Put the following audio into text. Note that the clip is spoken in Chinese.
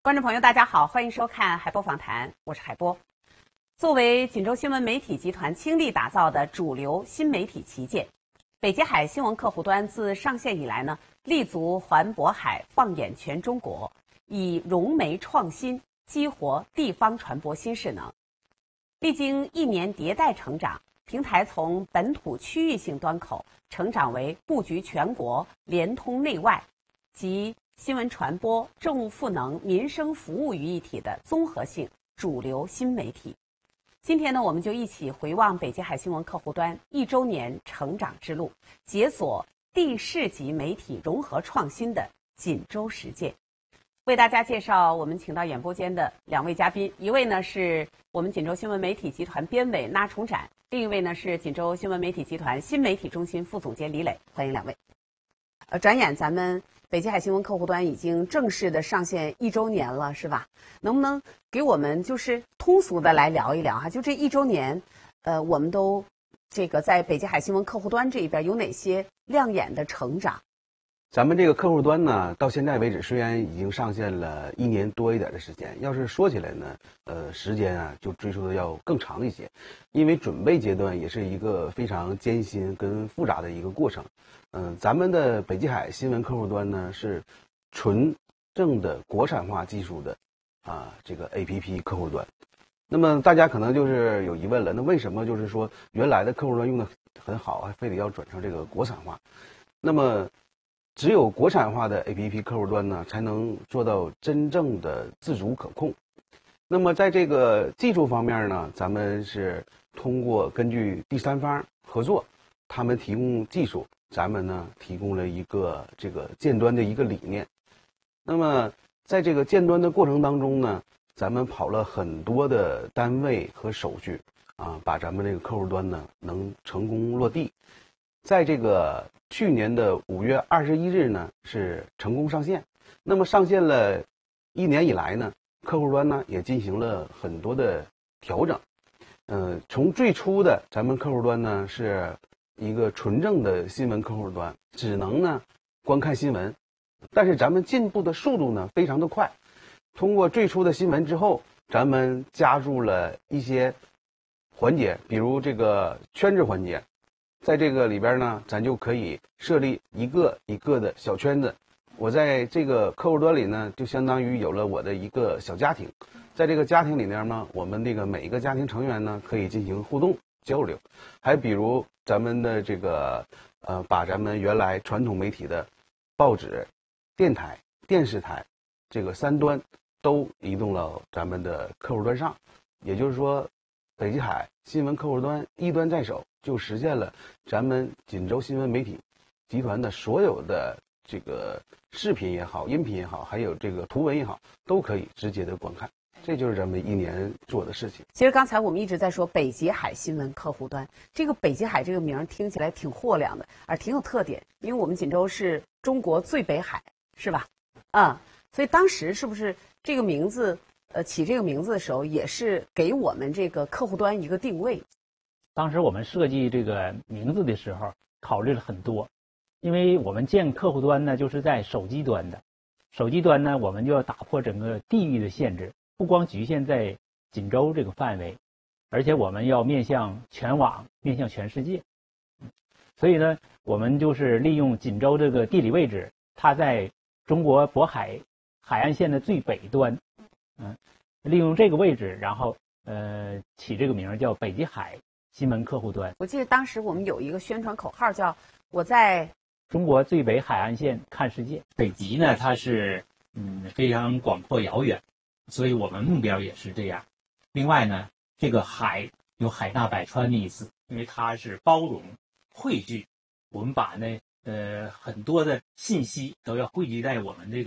观众朋友，大家好，欢迎收看海波访谈，我是海波。作为锦州新闻媒体集团倾力打造的主流新媒体旗舰，北极海新闻客户端自上线以来呢，立足环渤海，放眼全中国，以融媒创新激活地方传播新势能。历经1年迭代成长，平台从本土区域性端口成长为布局全国、联通内外及新闻传播、政务赋能、民生服务于一体的综合性主流新媒体。今天呢，我们就一起回望北极海新闻客户端1周年成长之路，解锁地市级媒体融合创新的锦州实践。为大家介绍我们请到演播间的2位嘉宾，一位呢是我们锦州新闻媒体集团编委那崇展，另一位呢是锦州新闻媒体集团新媒体中心副总监李磊，欢迎2位。转眼咱们北极海新闻客户端已经正式的上线1周年了，是吧？能不能给我们就是通俗的来聊一聊哈？就这1周年，我们都这个在北极海新闻客户端这一边有哪些亮眼的成长？ 咱们这个客户端呢，到现在为止虽然已经上线了1年多一点的时间，要是说起来呢，时间啊就追溯的要更长一些，因为准备阶段也是一个非常艰辛跟复杂的一个过程。咱们的北极海新闻客户端呢是纯正的国产化技术的这个 APP 客户端。那么大家可能就是有疑问了，那为什么就是说原来的客户端用的很好，还非得要转成这个国产化？那么只有国产化的 APP 客户端呢，才能做到真正的自主可控。那么在这个技术方面呢，咱们是通过根据第三方合作，他们提供技术，咱们呢提供了一个这个建端的一个理念。那么在这个建端的过程当中呢，咱们跑了很多的单位和手续把咱们这个客户端呢能成功落地。在这个去年的5月21日呢是成功上线。那么上线了1年以来呢，客户端呢也进行了很多的调整。从最初的咱们客户端呢是一个纯正的新闻客户端，只能呢观看新闻，但是咱们进步的速度呢非常的快。通过最初的新闻之后，咱们加入了一些环节，比如这个圈子环节。在这个里边呢，咱就可以设立一个一个的小圈子。我在这个客户端里呢，就相当于有了我的一个小家庭。在这个家庭里面呢，我们这个每一个家庭成员呢，可以进行互动交流。还比如咱们的这个把咱们原来传统媒体的报纸、电台、电视台这个3端都移动到咱们的客户端上。也就是说，北极海新闻客户端1端在手，就实现了咱们锦州新闻媒体集团的所有的这个视频也好、音频也好，还有这个图文也好，都可以直接的观看。这就是咱们1年做的事情。 其实刚才我们一直在说北极海新闻客户端，这个北极海这个名听起来挺豁亮的，而挺有特点，因为我们锦州是中国最北海，是吧？所以当时是不是这个名字起这个名字的时候，也是给我们这个客户端一个定位？ 当时我们设计这个名字的时候，考虑了很多，因为我们建客户端呢，就是在手机端的，手机端呢，我们就要打破整个地域的限制，不光局限在锦州这个范围，而且我们要面向全网，面向全世界。所以呢，我们就是利用锦州这个地理位置，它在中国渤海海岸线的最北端，利用这个位置，然后起这个名叫北极海新闻客户端。 我记得当时我们有一个宣传口号叫“我在中国最北海岸线看世界”。 北极呢，它是非常广阔遥远，所以我们目标也是这样。另外呢，这个海有海纳百川的意思，因为它是包容汇聚，我们把很多的信息都要汇聚在我们这个